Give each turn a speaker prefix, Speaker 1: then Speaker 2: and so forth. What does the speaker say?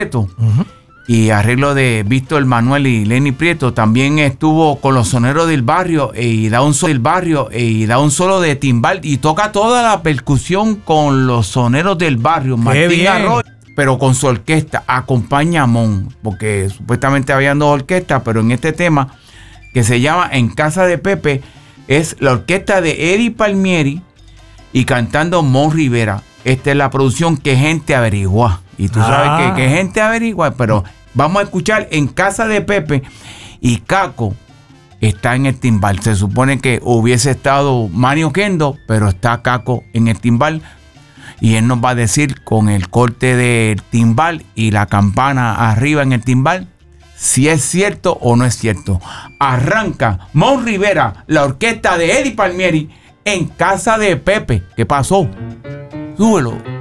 Speaker 1: y arreglo de Víctor Manuel y Lenny Prieto. También estuvo con los Soneros del Barrio y da un solo de timbal y toca toda la percusión con los Soneros del Barrio. Martín Arroyo, pero con su orquesta, acompaña a Mon, porque supuestamente habían dos orquestas, pero en este tema que se llama En Casa de Pepe es la orquesta de Eddie Palmieri y cantando Mon Rivera. Esta es la producción que gente averigua. Y tú sabes que gente averigua, pero vamos a escuchar En Casa de Pepe y Caco está en el timbal. Se supone que hubiese estado Mario Kendo, pero está Caco en el timbal. Y él nos va a decir con el corte del timbal y la campana arriba en el timbal si es cierto o no es cierto. Arranca Mon Rivera, la orquesta de Eddie Palmieri, En Casa de Pepe. ¿Qué pasó? Súbelo.